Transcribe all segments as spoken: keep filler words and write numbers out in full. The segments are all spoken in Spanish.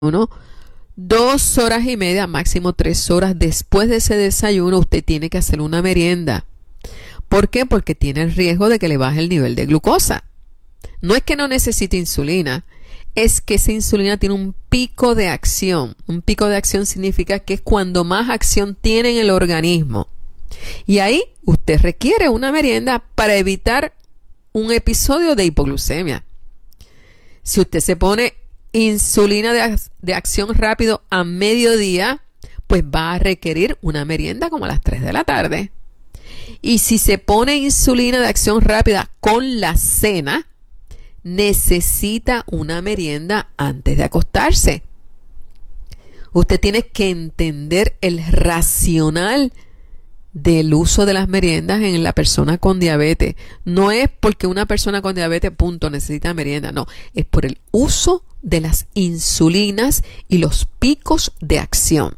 desayuno, dos horas y media, máximo tres horas después de ese desayuno, usted tiene que hacer una merienda. ¿Por qué? Porque tiene el riesgo de que le baje el nivel de glucosa. No es que no necesite insulina, es que esa insulina tiene un pico de acción. Un pico de acción significa que es cuando más acción tiene en el organismo. Y ahí usted requiere una merienda para evitar un episodio de hipoglucemia. Si usted se pone insulina de, de acción rápido a mediodía, pues va a requerir una merienda como a las tres de la tarde. Y si se pone insulina de acción rápida con la cena, necesita una merienda antes de acostarse. Usted tiene que entender el racional del uso de las meriendas en la persona con diabetes. No es porque una persona con diabetes, punto, necesita merienda. No, es por el uso de las insulinas y los picos de acción.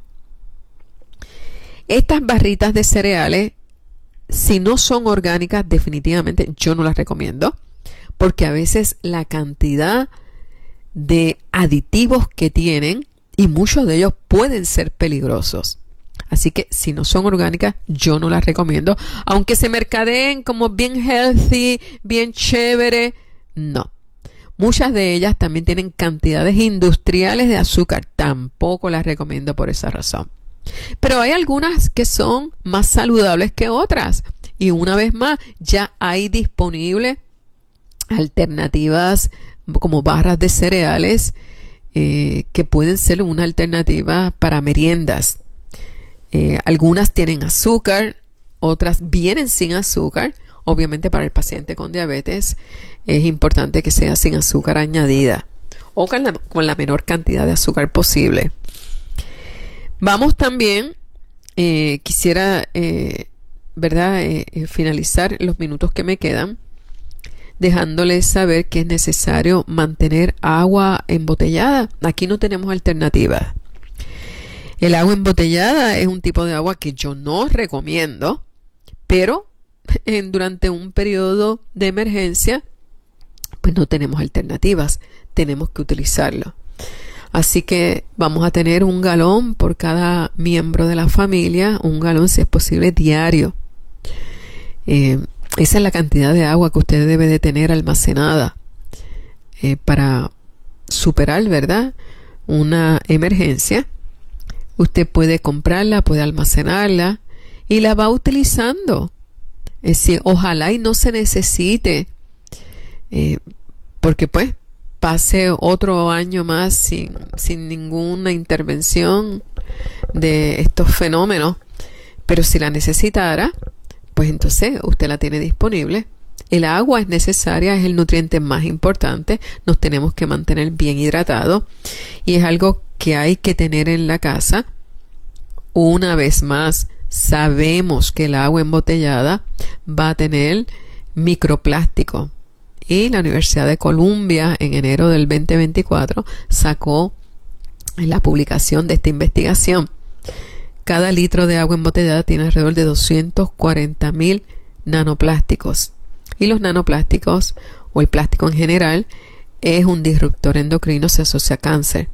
Estas barritas de cereales, si no son orgánicas, definitivamente yo no las recomiendo, porque a veces la cantidad de aditivos que tienen, y muchos de ellos pueden ser peligrosos. Así que si no son orgánicas, yo no las recomiendo. Aunque se mercadeen como bien healthy, bien chévere, no. Muchas de ellas también tienen cantidades industriales de azúcar. Tampoco las recomiendo por esa razón. Pero hay algunas que son más saludables que otras. Y una vez más, ya hay disponibles alternativas como barras de cereales eh, que pueden ser una alternativa para meriendas. Eh, algunas tienen azúcar, otras vienen sin azúcar. Obviamente para el paciente con diabetes es importante que sea sin azúcar añadida o con la, con la menor cantidad de azúcar posible. Vamos también, eh, quisiera, eh, ¿verdad? Eh, eh, finalizar los minutos que me quedan dejándoles saber que es necesario mantener agua embotellada. Aquí no tenemos alternativas. El agua embotellada es un tipo de agua que yo no recomiendo, pero en, durante un periodo de emergencia, pues no tenemos alternativas, tenemos que utilizarlo. Así que vamos a tener un galón por cada miembro de la familia, un galón si es posible diario. Eh, esa es la cantidad de agua que usted debe de tener almacenada eh, para superar, ¿verdad?, una emergencia. Usted puede comprarla, puede almacenarla y la va utilizando. Es decir, ojalá y no se necesite, eh, porque pues pase otro año más sin, sin ninguna intervención de estos fenómenos. Pero si la necesitara, pues entonces usted la tiene disponible. El agua es necesaria, es el nutriente más importante. Nos tenemos que mantener bien hidratados y es algo que hay que tener en la casa. Una vez más, sabemos que el agua embotellada va a tener microplástico y la Universidad de Columbia en enero del veinte veinticuatro sacó la publicación de esta investigación. Cada litro de agua embotellada tiene alrededor de doscientos cuarenta mil nanoplásticos y los nanoplásticos o el plástico en general es un disruptor endocrino, se asocia a cáncer.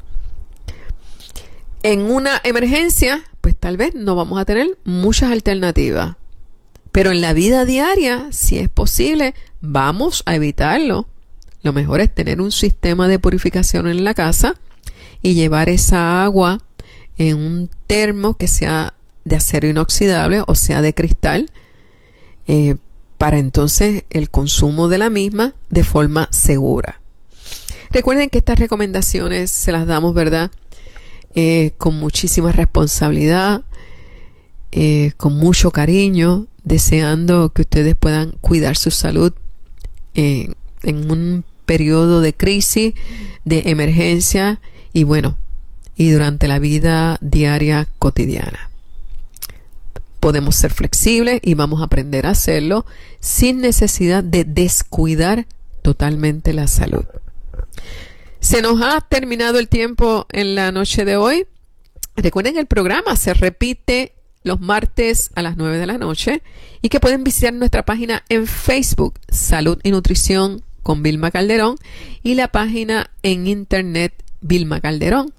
En una emergencia, pues tal vez no vamos a tener muchas alternativas. Pero en la vida diaria, si es posible, vamos a evitarlo. Lo mejor es tener un sistema de purificación en la casa y llevar esa agua en un termo que sea de acero inoxidable o sea de cristal, eh, para entonces el consumo de la misma de forma segura. Recuerden que estas recomendaciones se las damos, ¿verdad?, Eh, con muchísima responsabilidad, eh, con mucho cariño, deseando que ustedes puedan cuidar su salud eh, en un periodo de crisis, de emergencia y bueno, y durante la vida diaria cotidiana. Podemos ser flexibles y vamos a aprender a hacerlo sin necesidad de descuidar totalmente la salud. Se nos ha terminado el tiempo en la noche de hoy. Recuerden que el programa se repite los martes a las nueve de la noche y que pueden visitar nuestra página en Facebook, Salud y Nutrición con Vilma Calderón, y la página en internet Vilma Calderón